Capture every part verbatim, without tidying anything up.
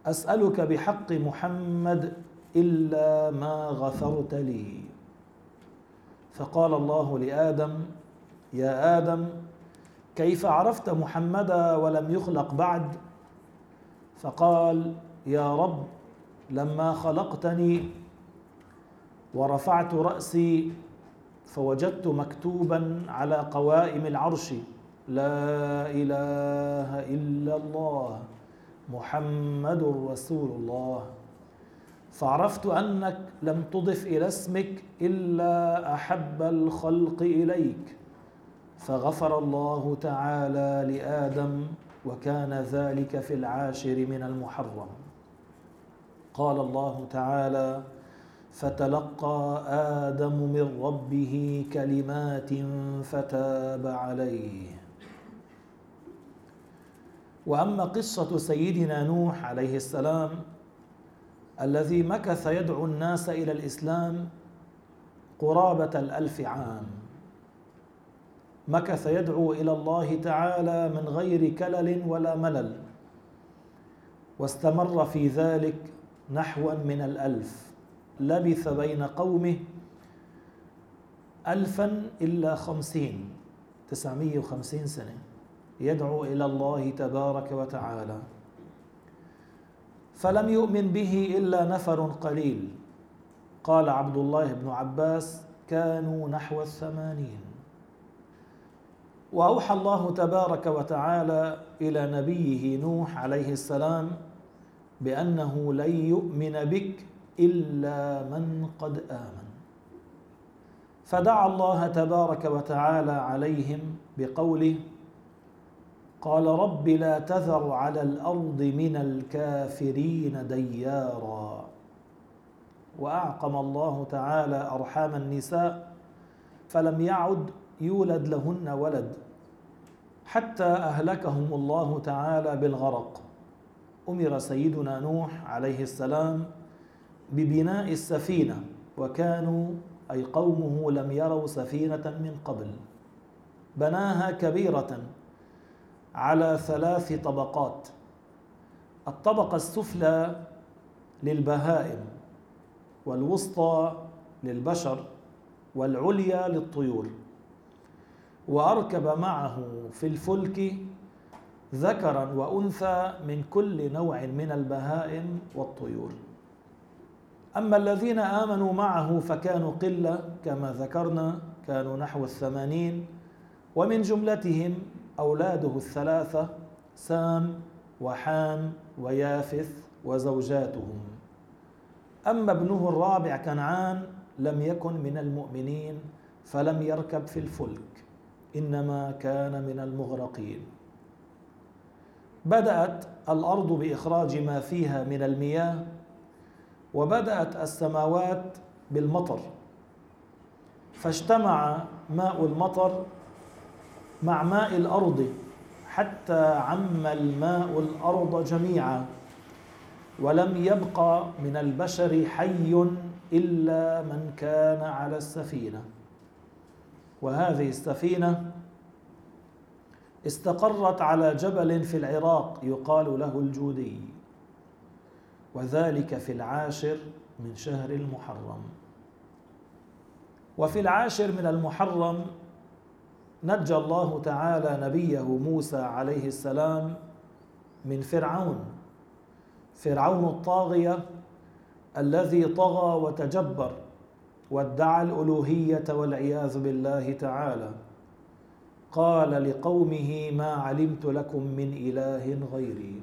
أسألك بحق محمد إلا ما غفرت لي. فقال الله لآدم: يا آدم، كيف عرفت محمدا ولم يخلق بعد؟ فقال: يا رب، لما خلقتني ورفعت رأسي فوجدت مكتوبا على قوائم العرش: لا إله إلا الله محمد رسول الله، فعرفت أنك لم تضف إلى اسمك إلا أحب الخلق إليك، فغفر الله تعالى لآدم، وكان ذلك في العاشر من المحرم. قال الله تعالى: فتلقى آدم من ربه كلمات فتاب عليه. وأما قصة سيدنا نوح عليه السلام الذي مكث يدعو الناس إلى الإسلام قرابة الألف عام، مكث يدعو إلى الله تعالى من غير كلل ولا ملل، واستمر في ذلك نحوا من الألف، لبث بين قومه ألفا إلا خمسين تسعمائة وخمسين سنة يدعو إلى الله تبارك وتعالى، فلم يؤمن به إلا نفر قليل. قال عبد الله بن عباس: كانوا نحو الثمانين. وأوحى الله تبارك وتعالى إلى نبيه نوح عليه السلام بأنه لن يؤمن بك إلا من قد آمن، فدعا الله تبارك وتعالى عليهم بقوله: قال رب لا تذر على الأرض من الكافرين ديارا. وأعقم الله تعالى أرحام النساء فلم يعد يولد لهن ولد، حتى أهلكهم الله تعالى بالغرق. أمر سيدنا نوح عليه السلام ببناء السفينة، وكانوا أي قومه لم يروا سفينة من قبل. بناها كبيرة على ثلاث طبقات: الطبقة السفلى للبهائم، والوسطى للبشر، والعليا للطيور. وأركب معه في الفلك ذكرا وأنثى من كل نوع من البهائم والطيور. أما الذين آمنوا معه فكانوا قلة كما ذكرنا، كانوا نحو الثمانين، ومن جملتهم أولاده الثلاثة: سام وحام ويافث وزوجاتهم. أما ابنه الرابع كنعان لم يكن من المؤمنين فلم يركب في الفلك، إنما كان من المغرقين. بدأت الأرض بإخراج ما فيها من المياه، وبدأت السماوات بالمطر، فاجتمع ماء المطر مع ماء الأرض حتى عم الماء الأرض جميعا، ولم يبق من البشر حي إلا من كان على السفينة. وهذه السفينة استقرت على جبل في العراق يقال له الجودي، وذلك في العاشر من شهر المحرم. وفي العاشر من المحرم نجى الله تعالى نبيه موسى عليه السلام من فرعون، فرعون الطاغية الذي طغى وتجبر وادعى الألوهية والعياذ بالله تعالى. قال لقومه: ما علمت لكم من إله غيري.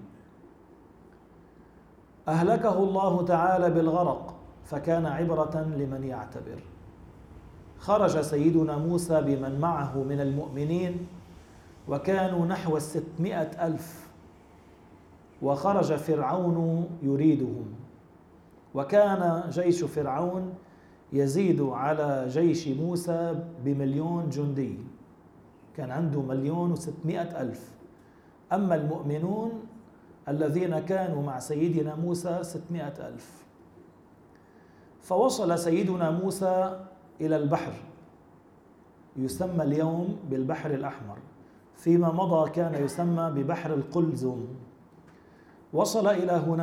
أهلكه الله تعالى بالغرق، فكان عبرة لمن يعتبر. خرج سيدنا موسى بمن معه من المؤمنين، وكانوا نحو الستمائة ألف، وخرج فرعون يريدهم، وكان جيش فرعون يزيد على جيش موسى بمليون جندي، كان عنده مليون وستمائة ألف. أما المؤمنون الذين كانوا مع سيدنا موسى ستمائة ألف. فوصل سيدنا موسى إلى البحر يسمى اليوم بالبحر الأحمر، فيما مضى كان يسمى ببحر القلزم. وصل إلى هناك